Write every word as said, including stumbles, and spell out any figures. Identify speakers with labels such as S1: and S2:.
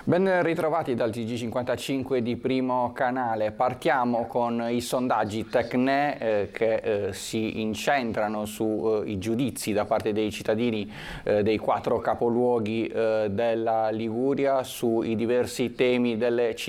S1: Ben ritrovati dal T G cinquantacinque di Primo Canale. Partiamo con i sondaggi Tecne eh, che eh, si incentrano sui eh, giudizi da parte dei cittadini eh, dei quattro capoluoghi eh, della Liguria sui diversi temi delle città.